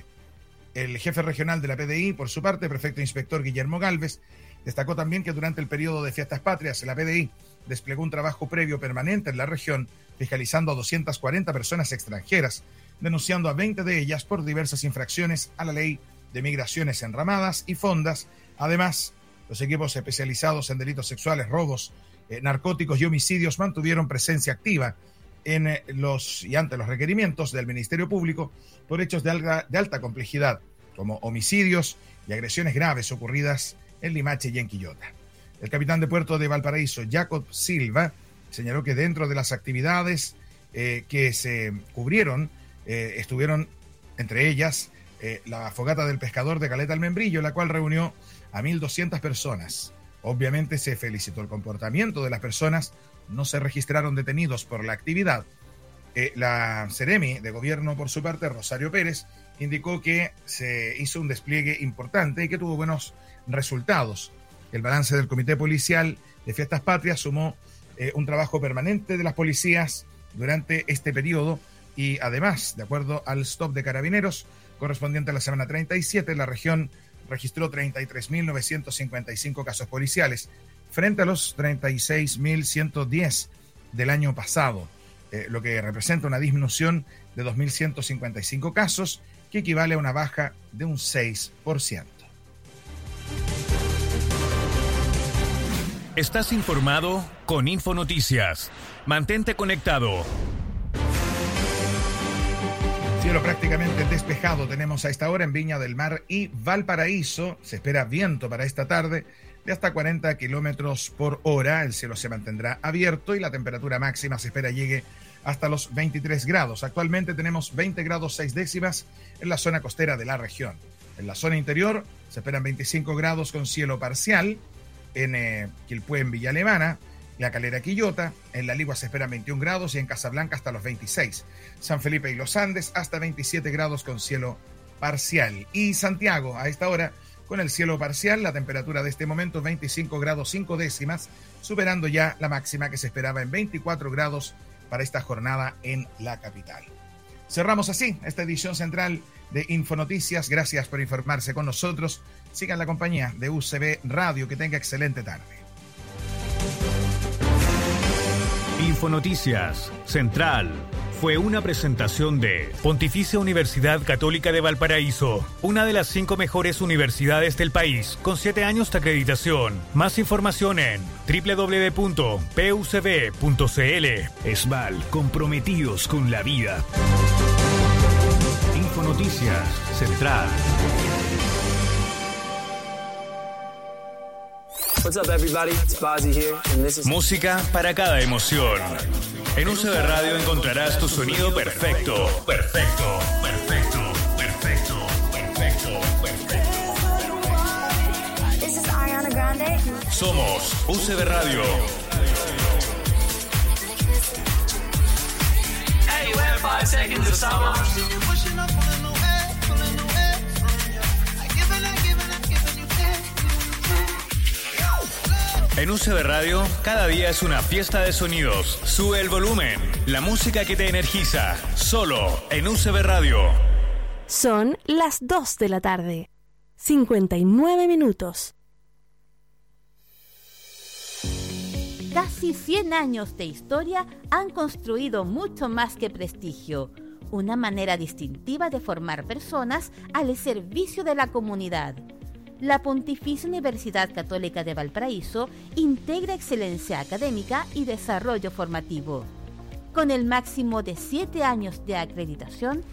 El jefe regional de la P D I, por su parte, prefecto inspector Guillermo Galvez, destacó también que durante el periodo de fiestas patrias la P D I desplegó un trabajo previo permanente en la región, fiscalizando a doscientas cuarenta personas extranjeras, denunciando a veinte de ellas por diversas infracciones a la ley de migraciones enramadas y fondas. Además, los equipos especializados en delitos sexuales, robos, eh, narcóticos y homicidios mantuvieron presencia activa en eh, los y ante los requerimientos del Ministerio Público por hechos de alta, de alta complejidad, como homicidios y agresiones graves ocurridas en Limache y en Quillota. El capitán de puerto de Valparaíso, Jacob Silva, señaló que dentro de las actividades eh, que se cubrieron, eh, estuvieron entre ellas eh, la fogata del pescador de Caleta al Membrillo, la cual reunió a mil doscientas personas. Obviamente se felicitó el comportamiento de las personas, no se registraron detenidos por la actividad. Eh, la Seremi de Gobierno, por su parte, Rosario Pérez, indicó que se hizo un despliegue importante y que tuvo buenos resultados. El balance del Comité Policial de Fiestas Patrias sumó eh, un trabajo permanente de las policías durante este periodo y además, de acuerdo al stop de Carabineros correspondiente a la semana treinta y siete, la región registró treinta y tres mil novecientos cincuenta y cinco casos policiales frente a los treinta y seis mil ciento diez del año pasado, eh, lo que representa una disminución de dos mil ciento cincuenta y cinco casos, que equivale a una baja de un seis por ciento. Estás informado con Infonoticias. Mantente conectado. Cielo prácticamente despejado tenemos a esta hora en Viña del Mar y Valparaíso. Se espera viento para esta tarde de hasta cuarenta kilómetros por hora. El cielo se mantendrá abierto y la temperatura máxima se espera llegue hasta los veintitrés grados. Actualmente tenemos veinte grados seis décimas en la zona costera de la región. En la zona interior se esperan veinticinco grados con cielo parcial. En eh, Quilpué, en Villa Alemana, La Calera, Quillota, en La Ligua se esperan veintiún grados y en Casablanca hasta los veintiséis. San Felipe y Los Andes hasta veintisiete grados con cielo parcial. Y Santiago a esta hora con el cielo parcial, la temperatura de este momento veinticinco grados cinco décimas, superando ya la máxima que se esperaba en veinticuatro grados para esta jornada en la capital. Cerramos así esta edición central de Infonoticias. Gracias por informarse con nosotros. Sigan la compañía de U C B Radio. Que tenga excelente tarde. Infonoticias Central fue una presentación de Pontificia Universidad Católica de Valparaíso, una de las cinco mejores universidades del país, con siete años de acreditación. Más información en doble u doble u doble u punto p u c b punto c l. ESVAL, comprometidos con la vida. Infonoticias Central. What's up, everybody? It's Bazzi here, and this is... Música para cada emoción. En U C B Radio encontrarás tu sonido perfecto. Perfecto, perfecto, perfecto, perfecto, perfecto. This is Ariana Grande. Somos U C B Radio. Hey, you have five seconds of summer. En U C B Radio, cada día es una fiesta de sonidos. Sube el volumen. La música que te energiza. Solo en U C B Radio. Son las dos de la tarde. cincuenta y nueve minutos. Casi cien años de historia han construido mucho más que prestigio. una manera distintiva de formar personas al servicio de la comunidad. La Pontificia Universidad Católica de Valparaíso integra excelencia académica y desarrollo formativo. Con el máximo de siete años de acreditación